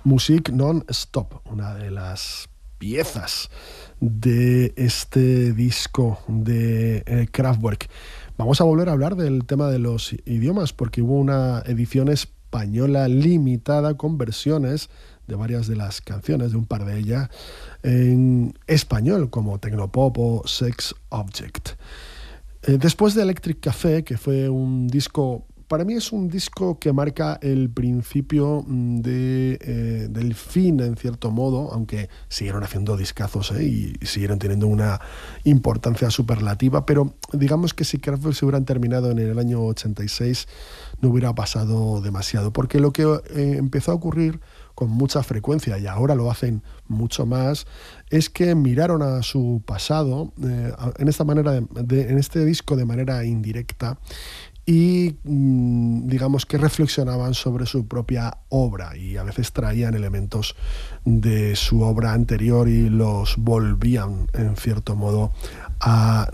Musik non-stop, una de las piezas de este disco de Kraftwerk. Vamos a volver a hablar del tema de los idiomas, porque hubo una edición española limitada con versiones de varias de las canciones, de un par de ellas, en español, como Tecnopop o Sex Object. Después de Electric Café, que fue un disco, para mí es un disco que marca el principio del fin, en cierto modo, aunque siguieron haciendo discazos y siguieron teniendo una importancia superlativa, pero digamos que si Kraftwerk se hubieran terminado en el año 86 no hubiera pasado demasiado, porque lo que empezó a ocurrir con mucha frecuencia, y ahora lo hacen mucho más, es que miraron a su pasado en este disco de manera indirecta, y digamos que reflexionaban sobre su propia obra, y a veces traían elementos de su obra anterior y los volvían en cierto modo a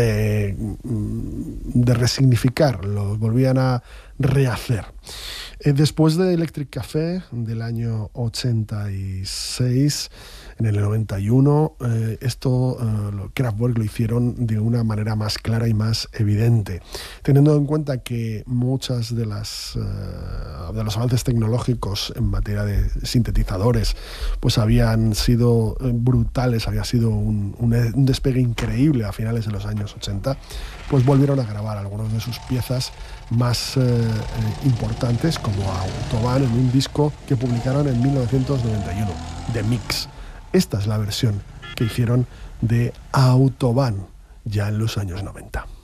resignificar, los volvían a rehacer. Después de Electric Café del año 86, en el 91, Kraftwerk lo hicieron de una manera más clara y más evidente, teniendo en cuenta que muchas de los avances tecnológicos en materia de sintetizadores pues habían sido brutales, había sido un despegue increíble a finales de los años 80, pues volvieron a grabar algunas de sus piezas más importantes, como Autobahn, en un disco que publicaron en 1991, The Mix. Esta es la versión que hicieron de Autobahn ya en los años 90.